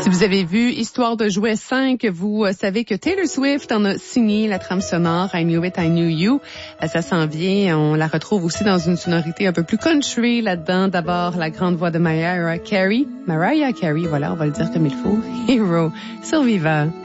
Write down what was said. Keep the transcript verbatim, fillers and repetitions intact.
Si vous avez vu Histoire de jouets cinq, vous savez que Taylor Swift en a signé la trame sonore I Knew It, I Knew You. Ça s'en vient. On la retrouve aussi dans une sonorité un peu plus country là-dedans. D'abord, la grande voix de Mariah Carey. Mariah Carey, voilà, on va le dire comme il faut. Hero, Survivor.